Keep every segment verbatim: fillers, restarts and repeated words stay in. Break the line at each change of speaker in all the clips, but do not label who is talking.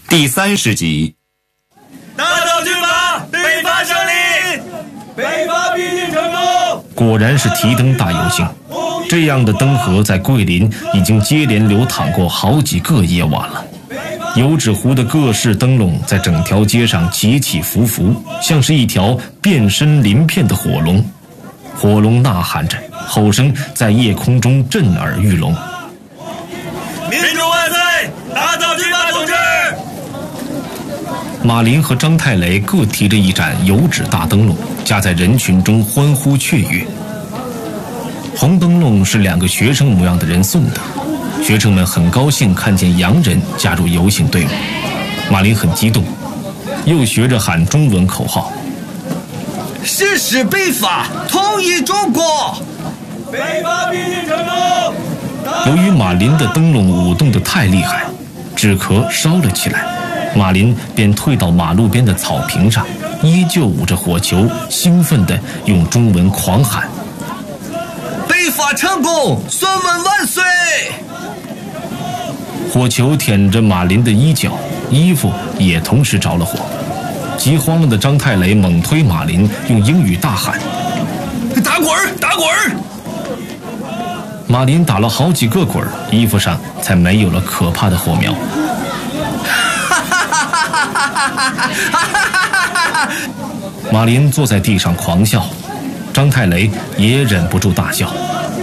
第三十集。
大岛军阀，北伐胜利，北伐必定成功。
果然是提灯大游行，这样的灯河在桂林已经接连流淌过好几个夜晚了。油纸糊的各式灯笼在整条街上起起伏伏，像是一条变身鳞片的火龙。火龙呐喊着，吼声在夜空中震耳欲聋。
民主万岁！大岛军阀同志！
马林和张太雷各提着一盏油纸大灯笼，夹在人群中欢呼雀跃。红灯笼是两个学生模样的人送的，学生们很高兴看见洋人加入游行队伍。马林很激动，又学着喊中文口号：
誓死北伐，统一中国！
北伐必定成功！
由于马林的灯笼舞动得太厉害，纸壳烧了起来，马林便退到马路边的草坪上，依旧捂着火球，兴奋地用中文狂喊：
北伐成功，孙文万岁！
火球舔着马林的衣角，衣服也同时着了火。急慌了的张太雷猛推马林，用英语大喊：
打滚儿，打滚儿！
马林打了好几个滚儿，衣服上才没有了可怕的火苗。马林坐在地上狂笑，张太雷也忍不住大笑。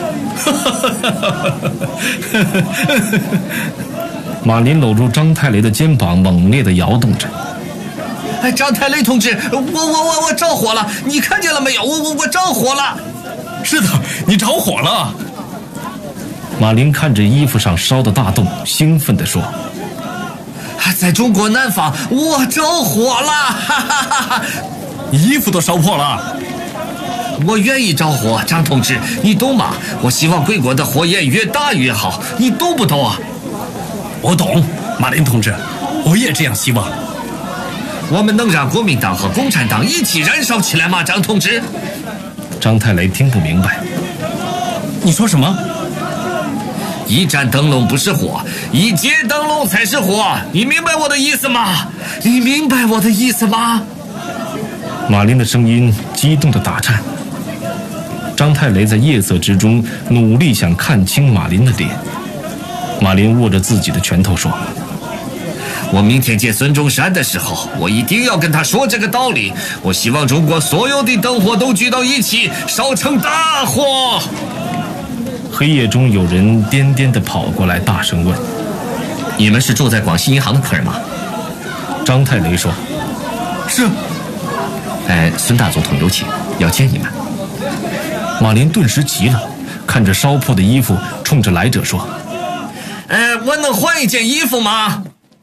马林搂住张太雷的肩膀，猛烈地摇动着。
哎，张太雷同志，我我我我着火了，你看见了没有？我我我着火了。
是的，你着火了。
马林看着衣服上烧的大洞，兴奋地说：
在中国南方，我着火了！哈哈哈哈！
你衣服都烧破了。
我愿意着火，张同志，你懂吗？我希望贵国的火焰越大越好，你懂不懂啊？
我懂，马林同志，我也这样希望。
我们能让国民党和共产党一起燃烧起来吗，张同志？
张太雷听不明白。
你说什么？
一盏灯笼不是火，一节灯笼才是火，你明白我的意思吗？你明白我的意思吗？
马林的声音激动地打颤。张太雷在夜色之中努力想看清马林的脸。马林握着自己的拳头说：
我明天见孙中山的时候，我一定要跟他说这个道理。我希望中国所有的灯火都聚到一起，烧成大火。
黑夜中有人颠颠地跑过来，大声问：
你们是住在广西银行的客人吗？
张太雷说：
是。
哎，孙大总统有请，要见你们。
马林顿时急了，看着烧破的衣服，冲着来者说：
哎，我能换一件衣服吗？